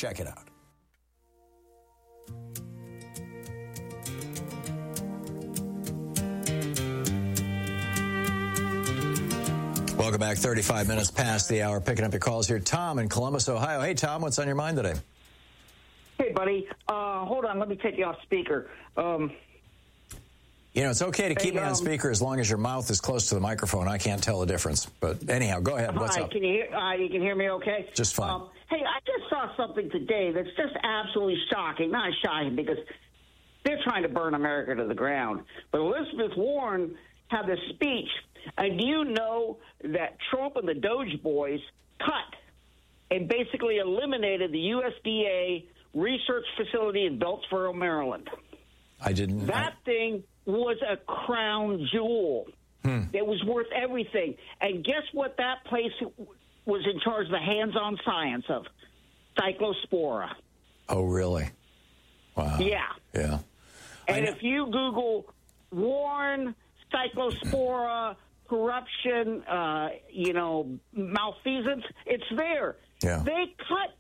Check it out. Welcome back. 35 minutes past the hour. Picking up your calls here. Tom in Columbus, Ohio. Hey, Tom, what's on your mind today? Hey, buddy. Hold on. Let me take you off speaker. It's okay to keep me on speaker as long as your mouth is close to the microphone. I can't tell the difference. But anyhow, go ahead. What's up? Can you hear? You can hear me okay? Just fine. Hey, I just saw something today that's just absolutely shocking. Not shocking because they're trying to burn America to the ground. But Elizabeth Warren had this speech. And do you know that Trump and the Doge boys cut and basically eliminated the USDA research facility in Beltsboro, Maryland? I didn't. That thing was a crown jewel. It was worth everything. And guess what that place was in charge of the hands-on science of? Cyclospora. Oh, really? Wow. Yeah. Yeah. And if you Google Warren, Cyclospora, corruption, malfeasance, it's there. Yeah. They cut,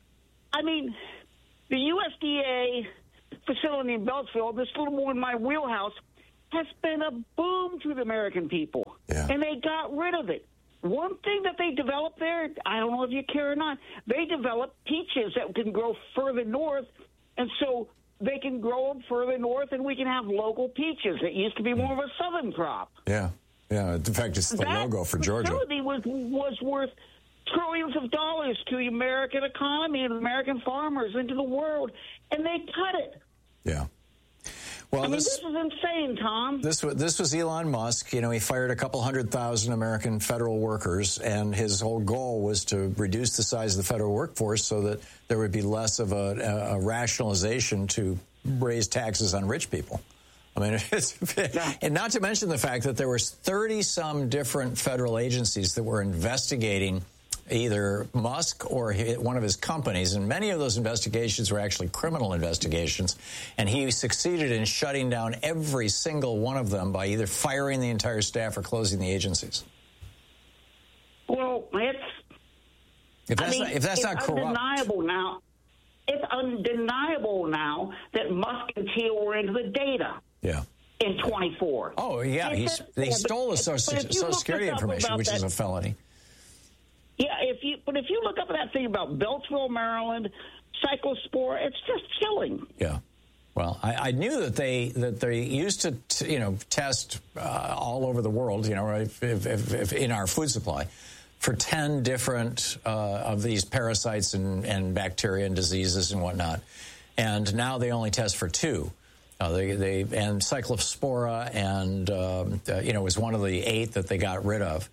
the USDA facility in Beltsville, this little more in my wheelhouse, has been a boom to the American people. Yeah. And they got rid of it. One thing that they developed there, I don't know if you care or not, they developed peaches that can grow further north, and so they can grow them further north, and we can have local peaches. It used to be more of a southern crop. Yeah. Yeah. In fact, it's the logo for Georgia. That facility was worth trillions of dollars to the American economy and American farmers into the world, and they cut it. Yeah. Well, this is insane, Tom. This was Elon Musk. He fired a couple 100,000 American federal workers, and his whole goal was to reduce the size of the federal workforce so that there would be less of a rationalization to raise taxes on rich people. And not to mention the fact that there were 30-some different federal agencies that were investigating either Musk or one of his companies, and many of those investigations were actually criminal investigations, and he succeeded in shutting down every single one of them by either firing the entire staff or closing the agencies. Well, if that's not corrupt, undeniable now. It's undeniable now that Musk and Thiel were into the data. Yeah. In 24. Oh yeah, they stole the Social Security information, which is a felony. Yeah, if you look up that thing about Beltsville, Maryland, Cyclospora, it's just chilling. Yeah. Well, I knew that they used to test all over the world, if in our food supply for 10 different of these parasites and bacteria and diseases and whatnot, and now they only test for 2. And Cyclospora and was one of the 8 that they got rid of.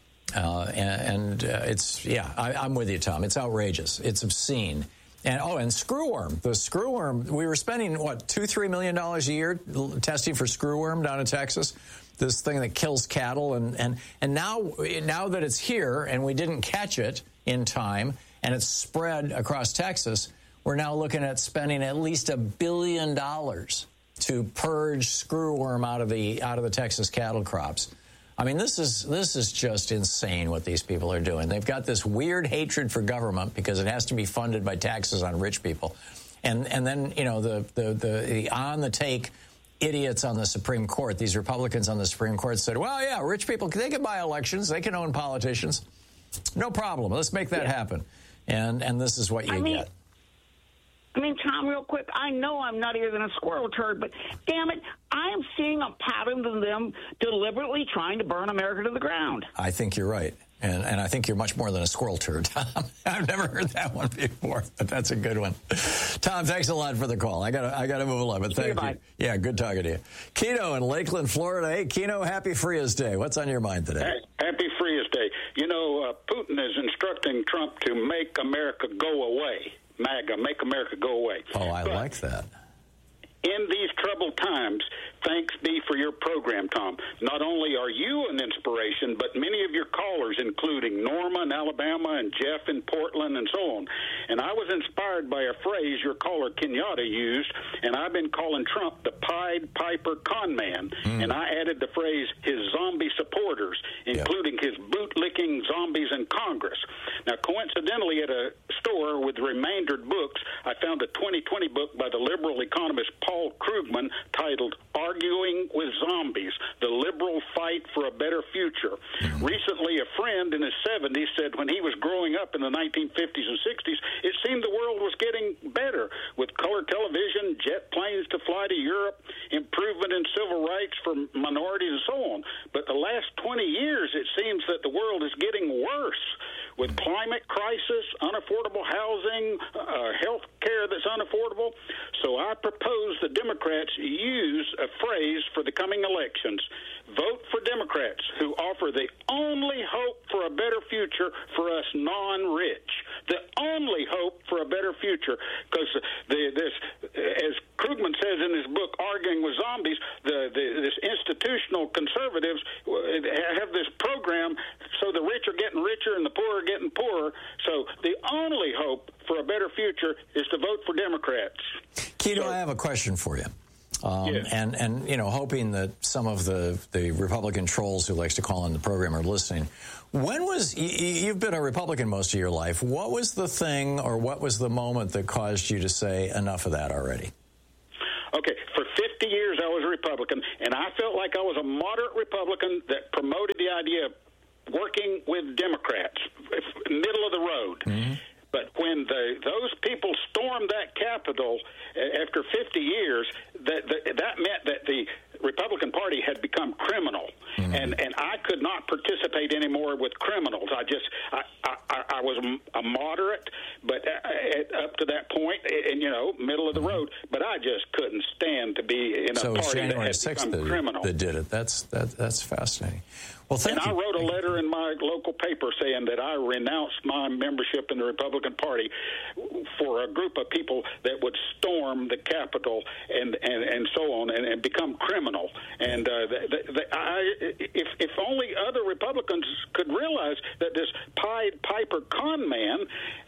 I'm with you, Tom. It's outrageous. It's obscene. And screwworm. The screwworm, we were spending, $2-3 million a year testing for screwworm down in Texas, this thing that kills cattle. And now that it's here and we didn't catch it in time and it's spread across Texas, we're now looking at spending at least $1 billion to purge screwworm out of the Texas cattle crops. This is just insane what these people are doing. They've got this weird hatred for government because it has to be funded by taxes on rich people. And then, the on the take idiots on the Supreme Court, these Republicans on the Supreme Court said, well, yeah, rich people, they can buy elections, they can own politicians. No problem. Let's make that happen. And this is what you get. Tom, real quick, I know I'm nuttier than a squirrel turd, but damn it, I am seeing a pattern of them deliberately trying to burn America to the ground. I think you're right. And I think you're much more than a squirrel turd, Tom. I've never heard that one before, but that's a good one. Tom, thanks a lot for the call. I gotta move along, but thank you. Yeah, good talking to you. Keno in Lakeland, Florida. Hey, Keno, happy Frias Day. What's on your mind today? Happy Frias Day. Putin is instructing Trump to make America go away. MAGA, make America go away. Oh, I like that. In these troubled times, thanks be for your program, Tom. Not only are you an inspiration, but many of your callers, including Norma in Alabama and Jeff in Portland and so on. And I was inspired by a phrase your caller Kenyatta used, and I've been calling Trump the Pied Piper con man. And I added the phrase his zombie supporters, including his boot-licking zombies in Congress. Now, coincidentally, at a store with remaindered books, I found a 2020 book by the liberal economist Paul Krugman titled Arguing with Zombies, The Liberal Fight for a Better Future. Recently, a friend in his 70s said when he was growing up in the 1950s and 60s, it seemed the world was getting better with color television, jet planes to fly to Europe, improvement in civil rights for minorities, and so on. But the last 20 years, it seems that the world is getting worse with climate crisis, unaffordable housing, health care that's unaffordable. So I propose the Democrats use a phrase for the coming elections. Vote for Democrats who offer the only hope for a better future for us non-rich. The only hope for a better future. Because as Krugman says in his book, Arguing with Zombies, this institutional conservatives have this program so the rich are getting richer and the poor are getting poorer. So the only hope for a better future is to vote for Democrats. Kito, I have a question for you. Yes. And you know, hoping that some of the Republican trolls who likes to call in the program are listening. When was you've been a Republican most of your life? What was the thing, or what was the moment that caused you to say enough of that already? Okay, for 50 years I was a Republican, and I felt like I was a moderate Republican that promoted the idea of working with Democrats, middle of the road. Mm-hmm. But when those people stormed that Capitol after 50 years, that meant that the Republican Party had become criminal, and I could not participate anymore with criminals. I was a moderate, but up to that point, and middle of the road. But I just couldn't stand to be in a party that had become criminal. That did it. That's fascinating. Well, thank you. I wrote a letter in my local paper saying that I renounced my membership in the Republican Party for a group of people that would storm the Capitol and so on and become criminal. And if only other Republicans could realize that this Pied Piper con man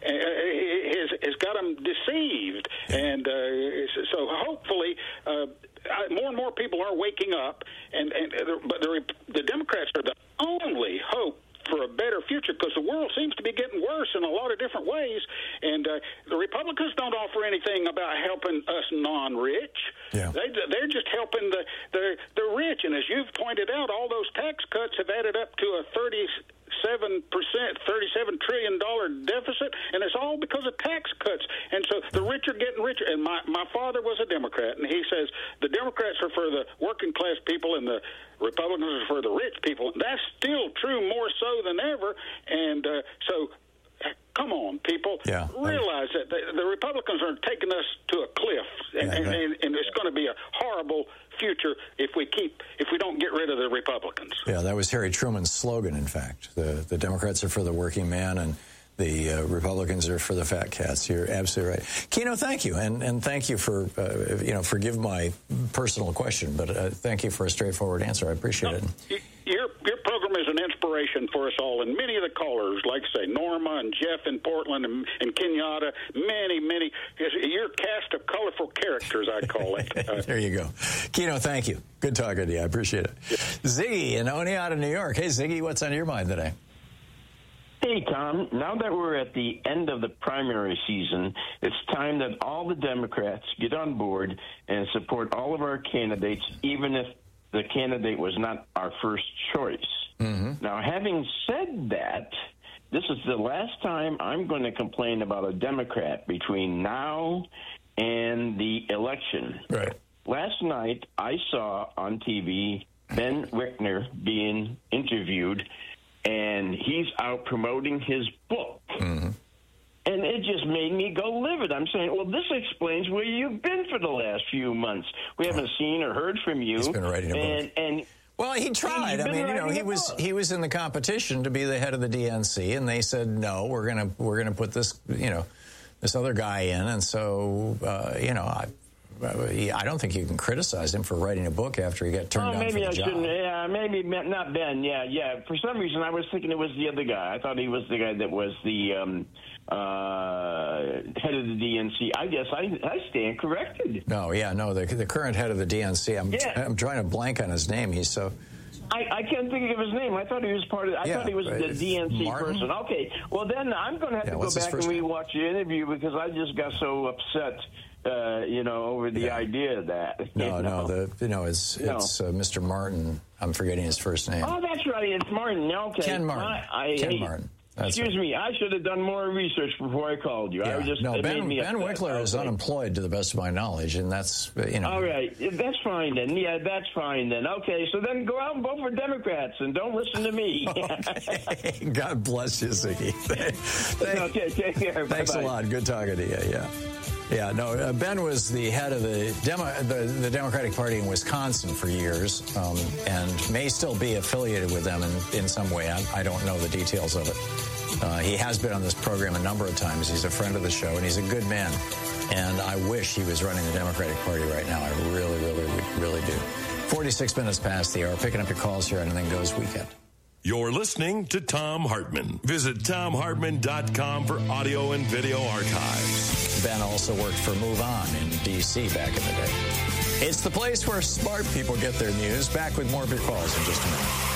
has got them deceived. And so hopefully more and more people are waking up, but the Democrats are the only hope for a better future, because the world seems to be getting worse in a lot of different ways, and the Republicans don't offer anything about helping us non-rich. Yeah. They're just helping the rich, and as you've pointed out, all those tax cuts have added up to a 37%, $37 trillion deficit, and it's all because of tax cuts. And so the rich are getting richer. And my father was a Democrat, and he says the Democrats are for the working class people and the Republicans are for the rich people. That's still true, more so than ever. And so come on, people. Yeah. Realize that the Republicans are taking us to a cliff, and it's going to be a horrible future if we don't get rid of the Republicans. Yeah, that was Harry Truman's slogan, in fact. The Democrats are for the working man, and the Republicans are for the fat cats. You're absolutely right. Kino, thank you, and thank you for forgive my personal question, but thank you for a straightforward answer. I appreciate it. Your program is an inspiration for us all, and many of the callers, like say Norma and Jeff in Portland and Kenyatta, many. You're a cast of colorful characters, I call it. There you go. Kino, thank you. Good talking to you. I appreciate it. Yeah. Ziggy in Oneonta, New York. Hey, Ziggy, what's on your mind today? Hey, Tom, now that we're at the end of the primary season, it's time that all the Democrats get on board and support all of our candidates, even if the candidate was not our first choice. Mm-hmm. Now, having said that, this is the last time I'm going to complain about a Democrat between now and the election. Right. Last night, I saw on TV Ben Wickner being interviewed, and he's out promoting his book. Mm-hmm. And it just made me go livid. I'm saying, well, this explains where you've been for the last few months. We haven't seen or heard from you. He's been writing a book. Well, he tried. I mean, he was in the competition to be the head of the DNC, and they said, no, we're gonna put this this other guy in, and so I don't think you can criticize him for writing a book after he got turned down for the job. Maybe I shouldn't. Yeah, maybe not Ben. Yeah. For some reason, I was thinking it was the other guy. I thought he was the guy that was the head of the DNC. I guess I stand corrected. No, the current head of the DNC. I'm trying to blank on his name. He's so I can't think of his name. I thought he was part of. I thought he was the DNC Martin? person. Okay, well then I'm going to have to go back and rewatch the interview because I just got so upset, over the idea of that. It's Mr. Martin. I'm forgetting his first name. Oh, that's right. It's Martin. Okay, Ken Martin. Ken Martin. Excuse me, I should have done more research before I called you. Yeah. Ben upset. Wickler is unemployed, to the best of my knowledge, and that's All right, that's fine then. Yeah, that's fine then. Okay, so then go out and vote for Democrats and don't listen to me. Okay. God bless you, Ziggy. Okay, take care. Thanks a lot. Good talking to you. Yeah. Yeah, no, Ben was the head of the Democratic Party in Wisconsin for years, and may still be affiliated with them in some way. I don't know the details of it. He has been on this program a number of times. He's a friend of the show, and he's a good man. And I wish he was running the Democratic Party right now. I really, really, really do. 46 minutes past the hour. Picking up your calls here on Anything Goes Weekend. You're listening to Thom Hartmann. Visit ThomHartmann.com for audio and video archives. Ben also worked for Move On in D.C. back in the day. It's the place where smart people get their news. Back with more of your calls in just a minute.